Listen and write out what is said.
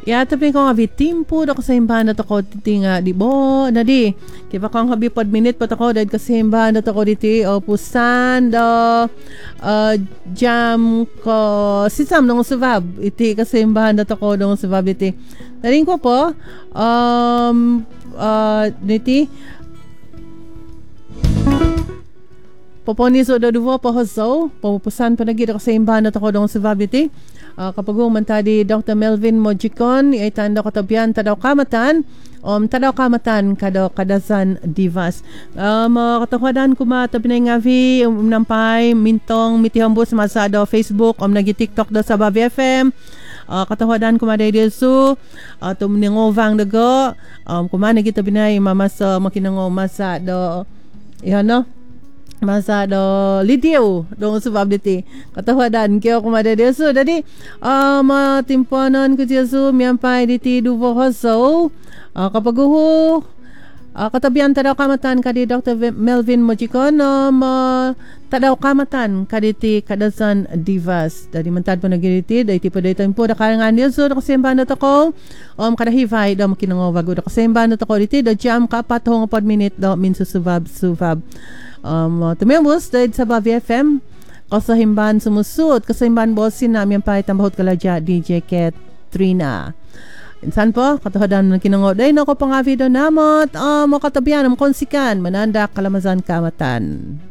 Ya tapi ko nga timpo da ko sa imbahan na to ko tinga di bo na di. Kipa ko nga pod minute pa to ko dahil kasi imbahan na to ko diti o pusan da jam ko sisam nung subab iti kasi imbahan na to ko nung subab iti. Naring ko po niti Poponiso do duvo po hoso, pupusan pa nagita ko sa imbahan na ako dong subabiti. Kapag humanta di Dr. Melvin Mojicon, ay tanda ko tabian, tadaw kamatan, tadaw kamatan, kadasan divas. Katawadan ko matabi na nga vi, nampay, mintong, mitihambos, masado, Facebook, nagi TikTok do sa Babi FM. Katawadan ko maday desu, tumningovang dago, kumana kita binay, mamasa, makinango, masado, yan no? Masado litiw dong sebab diti katawadan kyo kumada desu jadi matimponan ko jesu miampai diti duvo hoso kapaguhu katabian tadaw kamatan kadi Dr. Melvin Mojicon tadaw kamatan kaditi kadasan divas dari mentad po nagiriti dahi tipo dahi tempo da karangan desu da kasemban da ko kadahivay da makinango bago da kasemban da ko diti da jam ka 4 minute da min susubab tumembos dahil sa Bavi FM kasahimban sumusut kasahimban bosin namin pa itambahot kalaja DJ Katrina insan po katahadan ng kinango dahil na ko pang avido namot makatabihan ng konsikan mananda kalamazan kamatan.